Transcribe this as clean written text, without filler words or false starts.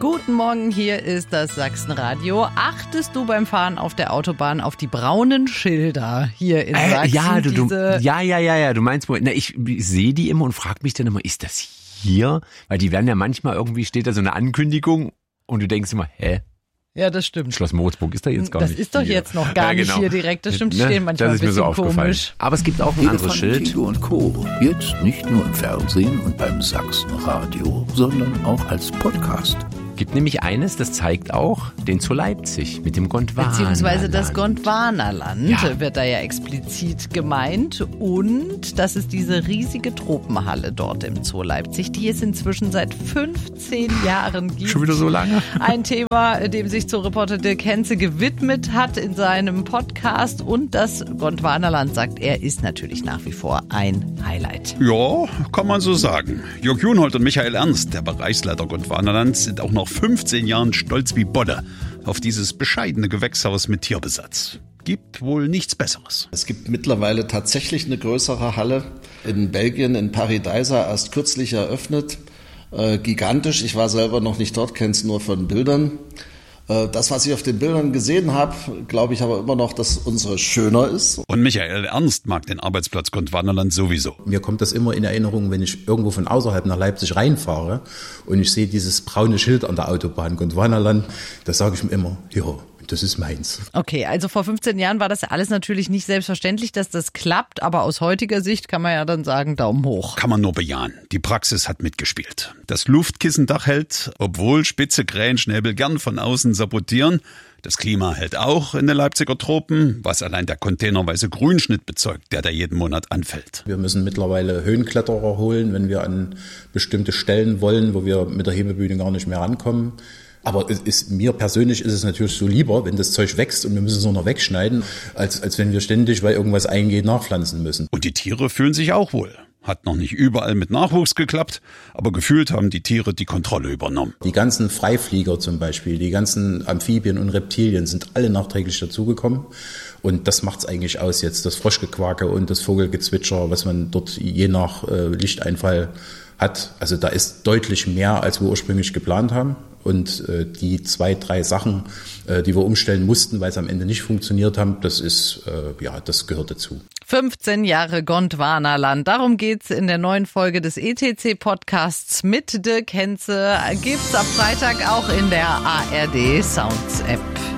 Guten Morgen, hier ist das Sachsenradio. Achtest du beim Fahren auf der Autobahn auf die braunen Schilder hier in Sachsen? Ja, du meinst wohl, ich sehe die immer und frage mich dann immer, ist das hier? Weil die werden ja manchmal irgendwie, steht da so eine Ankündigung und du denkst immer, hä? Ja, das stimmt. Schloss Moritzburg ist da jetzt gar nicht. Das ist doch hier. Jetzt noch gar nicht hier direkt. Das stimmt, die stehen manchmal das ist ein bisschen mir so komisch. Aber es gibt auch ein anderes Schild. Figo und Co. Jetzt nicht nur im Fernsehen und beim Sachsenradio, sondern auch als Podcast. Gibt nämlich eines, das zeigt auch den zu Leipzig mit dem Gondwanaland. Beziehungsweise das Gondwanaland wird da ja explizit gemeint. Und das ist diese riesige Tropenhalle dort im Zoo Leipzig, die es inzwischen seit 15 Jahren gibt. Schon wieder so lange? Ein Thema, dem sich Zooreporter Dirk Henze gewidmet hat in seinem Podcast. Und das Gondwanaland, sagt er, ist natürlich nach wie vor ein Highlight. Ja, kann man so sagen. Jörg Junhold und Michael Ernst, der Bereichsleiter Gondwanaland, sind auch noch 15 Jahren stolz wie Bodde auf dieses bescheidene Gewächshaus mit Tierbesatz. Gibt wohl nichts Besseres. Es gibt mittlerweile tatsächlich eine größere Halle in Belgien, in Paradise, erst kürzlich eröffnet. Gigantisch, ich war selber noch nicht dort, kenne es nur von Bildern. Das, was ich auf den Bildern gesehen habe, glaube ich aber immer noch, dass unsere schöner ist. Und Michael Ernst mag den Arbeitsplatz Gondwanaland sowieso. Mir kommt das immer in Erinnerung, wenn ich irgendwo von außerhalb nach Leipzig reinfahre und ich sehe dieses braune Schild an der Autobahn Gondwanaland, da sage ich mir immer, ja, das ist meins. Okay, also vor 15 Jahren war das ja alles natürlich nicht selbstverständlich, dass das klappt, aber aus heutiger Sicht kann man ja dann sagen, Daumen hoch. Kann man nur bejahen. Die Praxis hat mitgespielt. Das Luftkissendach hält, obwohl spitze Krähenschnäbel gern von außen sabotieren. Das Klima hält auch in den Leipziger Tropen, was allein der containerweise Grünschnitt bezeugt, der da jeden Monat anfällt. Wir müssen mittlerweile Höhenkletterer holen, wenn wir an bestimmte Stellen wollen, wo wir mit der Hebebühne gar nicht mehr rankommen. Aber mir persönlich ist es natürlich so lieber, wenn das Zeug wächst und wir müssen es nur noch wegschneiden, als wenn wir ständig, weil irgendwas eingeht, nachpflanzen müssen. Und die Tiere fühlen sich auch wohl. Hat noch nicht überall mit Nachwuchs geklappt, aber gefühlt haben die Tiere die Kontrolle übernommen. Die ganzen Freiflieger zum Beispiel, die ganzen Amphibien und Reptilien sind alle nachträglich dazugekommen. Und das macht's eigentlich aus jetzt, das Froschgequake und das Vogelgezwitscher, was man dort je nach Lichteinfall hat. Also da ist deutlich mehr, als wir ursprünglich geplant haben. Und die 2, 3 Sachen, die wir umstellen mussten, weil es am Ende nicht funktioniert haben, das gehört dazu. 15 Jahre Gondwanaland. Darum geht's in der neuen Folge des ETC-Podcasts mit Dirk Henze. Gibt's ab Freitag auch in der ARD Sounds App.